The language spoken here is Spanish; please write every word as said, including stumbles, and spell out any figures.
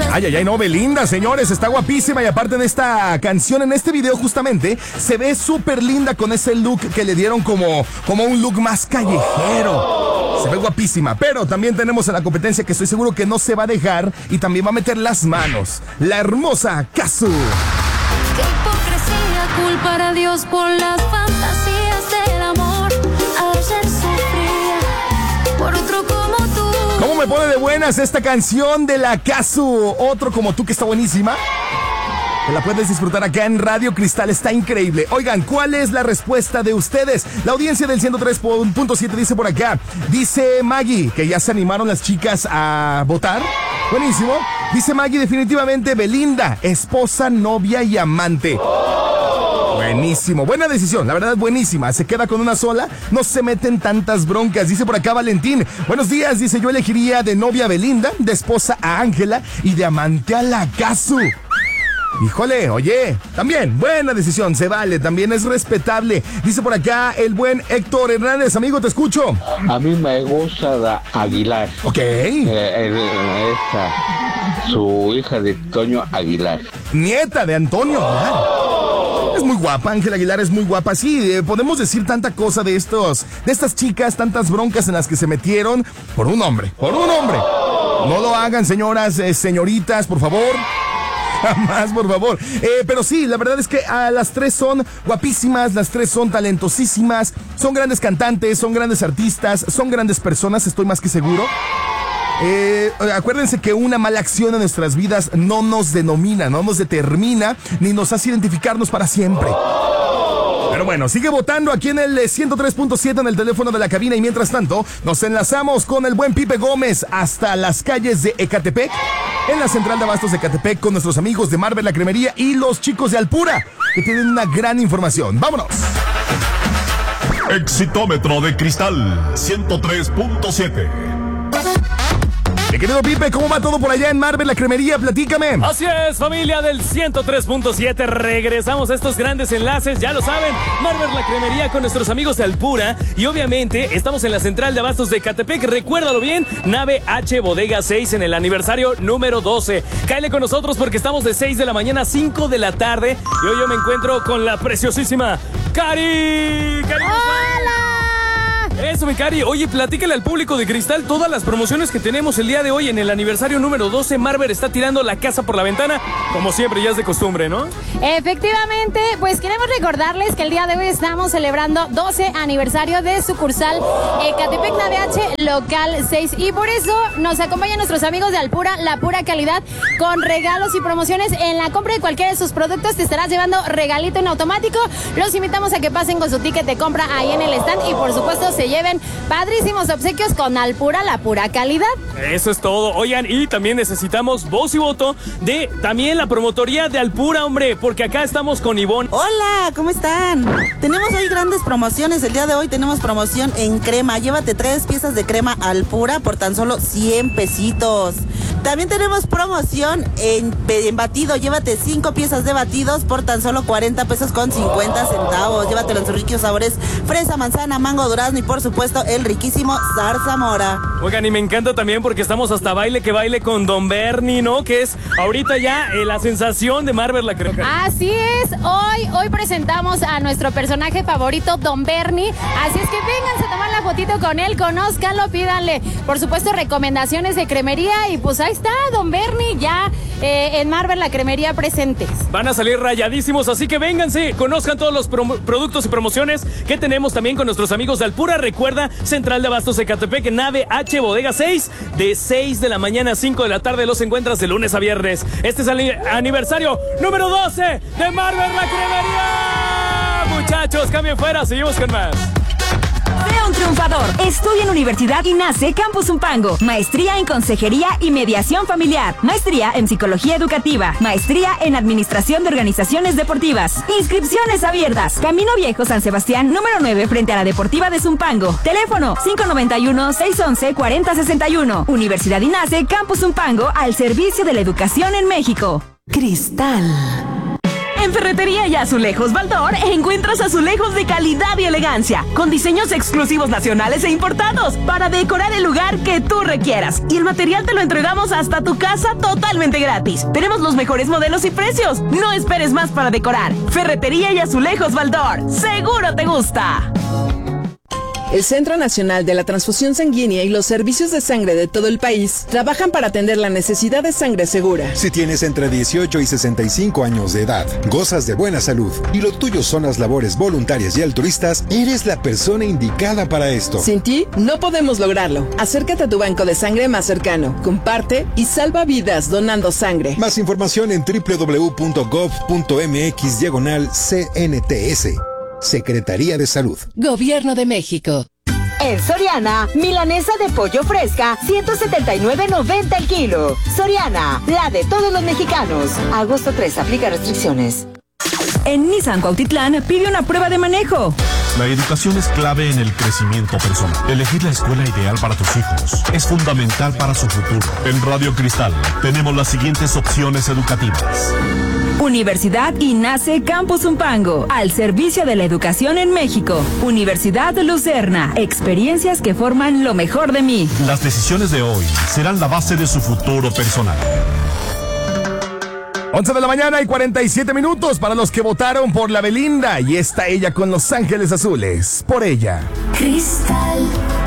Ay, ay, ay, no, Belinda, señores, está guapísima y aparte de esta canción, en este video justamente, se ve súper linda con ese look que le dieron como, como un look más callejero. Se ve guapísima, pero también tenemos a la competencia que estoy seguro que no se va a dejar y también va a meter las manos. La hermosa Kazu. Qué hipocresía culpar a Dios por las fantasías del amor. Ayer sufría por otro como tú. ¿Cómo me pone de buenas esta canción de la Kazu? Otro como tú que está buenísima. Que la puedes disfrutar acá en Radio Cristal, está increíble. Oigan, ¿cuál es la respuesta de ustedes? La audiencia del ciento tres punto siete dice por acá. Dice Maggie que ya se animaron las chicas a votar. Buenísimo. Dice Maggie, definitivamente Belinda, esposa, novia y amante. Buenísimo, buena decisión, la verdad buenísima. Se queda con una sola, no se meten tantas broncas. Dice por acá Valentín, buenos días, dice, yo elegiría de novia a Belinda, de esposa a Ángela y de amante a la Kazu. Híjole, oye, también, buena decisión, se vale, también es respetable. Dice por acá el buen Héctor Hernández, amigo, te escucho. A mí me gusta la Aguilar. Ok. Eh, el, esta, su hija de Toño Aguilar. Nieta de Antonio Aguilar. Es muy guapa, Ángela Aguilar es muy guapa. Sí, eh, podemos decir tanta cosa de estos, de estas chicas, tantas broncas en las que se metieron por un hombre, por un hombre. No lo hagan, señoras, eh, señoritas, por favor. Jamás, por favor. Eh, pero sí, la verdad es que ah, las tres son guapísimas, las tres son talentosísimas, son grandes cantantes, son grandes artistas, son grandes personas, estoy más que seguro. Eh, acuérdense que una mala acción en nuestras vidas no nos denomina, no nos determina, ni nos hace identificarnos para siempre. Pero bueno, sigue votando aquí en el ciento tres punto siete en el teléfono de la cabina y mientras tanto nos enlazamos con el buen Pipe Gómez hasta las calles de Ecatepec, en la central de abastos de Ecatepec con nuestros amigos de Marvel La Cremería y los chicos de Alpura, que tienen una gran información. ¡Vámonos! Exitómetro de Cristal ciento tres punto siete. Mi querido Pipe, ¿cómo va todo por allá en Marvel La Cremería? Platícame. Así es, familia del ciento tres punto siete. Regresamos a estos grandes enlaces, ya lo saben. Marvel La Cremería con nuestros amigos de Alpura. Y obviamente estamos en la central de abastos de Ecatepec. Recuérdalo bien, nave H Bodega seis en el aniversario número doce. Cáele con nosotros porque estamos de seis de la mañana a cinco de la tarde. Y hoy yo me encuentro con la preciosísima Cari. Cari, ¡hola! Eso, mi Cari. Oye, platícale al público de Cristal todas las promociones que tenemos el día de hoy en el aniversario número doce. Marvel está tirando la casa por la ventana, como siempre, ya es de costumbre, ¿no? Efectivamente, pues queremos recordarles que el día de hoy estamos celebrando doce aniversario de sucursal Ecatepec Nave H Local seis. Y por eso nos acompañan nuestros amigos de Alpura, la pura calidad, con regalos y promociones. En la compra de cualquiera de sus productos te estarás llevando regalito en automático. Los invitamos a que pasen con su ticket de compra ahí en el stand y por supuesto se lleven padrísimos obsequios con Alpura, la pura calidad. Eso es todo. Oigan, y también necesitamos voz y voto de también la promotoría de Alpura, hombre, porque acá estamos con Ivonne. Hola, ¿cómo están? Tenemos hoy grandes promociones. El día de hoy tenemos promoción en crema. Llévate tres piezas de crema Alpura por tan solo cien pesitos. También tenemos promoción en, en batido. Llévate cinco piezas de batidos por tan solo cuarenta pesos con cincuenta centavos. Llévatelo en sus ricos sabores fresa, manzana, mango, durazno y por supuesto el riquísimo zarzamora. Oigan, y me encanta también porque estamos hasta baile que baile con Don Bernie, ¿no? Que es ahorita ya eh, la sensación de Marvel La Cremería. Así es, hoy, hoy presentamos a nuestro personaje favorito, Don Bernie. Así es que vénganse a tomar la fotito con él, conózcanlo, pídanle, por supuesto, recomendaciones de cremería y pues ahí está Don Bernie ya eh, en Marvel La Cremería presentes. Van a salir rayadísimos, así que vénganse, conozcan todos los productos y promociones que tenemos también con nuestros amigos de Alpura. Recuerda, Central de Abastos de Ecatepec, nave H Bodega seis, de seis de la mañana a cinco de la tarde. Los encuentras de lunes a viernes. Este es el aniversario número doce de Marvel La Cremería. Muchachos, cambien fuera, seguimos con más. Sea un triunfador. Estudia en Universidad INACE Campus Zumpango. Maestría en Consejería y Mediación Familiar. Maestría en Psicología Educativa. Maestría en Administración de Organizaciones Deportivas. Inscripciones abiertas. Camino Viejo San Sebastián, número nueve, frente a la Deportiva de Zumpango. Teléfono cinco nueve uno, seis uno uno, cuatro cero seis uno. Universidad INACE Campus Zumpango, al servicio de la educación en México. Cristal. En Ferretería y Azulejos Baldor encuentras azulejos de calidad y elegancia, con diseños exclusivos nacionales e importados, para decorar el lugar que tú requieras. Y el material te lo entregamos hasta tu casa totalmente gratis. Tenemos los mejores modelos y precios. No esperes más para decorar. Ferretería y Azulejos Baldor. ¡Seguro te gusta! El Centro Nacional de la Transfusión Sanguínea y los servicios de sangre de todo el país trabajan para atender la necesidad de sangre segura. Si tienes entre dieciocho y sesenta y cinco años de edad, gozas de buena salud y lo tuyo son las labores voluntarias y altruistas, eres la persona indicada para esto. Sin ti, no podemos lograrlo. Acércate a tu banco de sangre más cercano, comparte y salva vidas donando sangre. Más información en doble u doble u doble u punto gov punto mx diagonal C N T S. Secretaría de Salud. Gobierno de México. En Soriana, milanesa de pollo fresca, ciento setenta y nueve noventa el kilo. Soriana, la de todos los mexicanos. Agosto tres, aplica restricciones. En Nissan Cuautitlán pide una prueba de manejo. La educación es clave en el crecimiento personal. Elegir la escuela ideal para tus hijos es fundamental para su futuro. En Radio Cristal tenemos las siguientes opciones educativas. Universidad INACE Campus Zumpango, al servicio de la educación en México. Universidad Lucerna, experiencias que forman lo mejor de mí. Las decisiones de hoy serán la base de su futuro personal. once de la mañana y cuarenta y siete minutos para los que votaron por la Belinda. Y está ella con Los Ángeles Azules. Por ella. Cristal.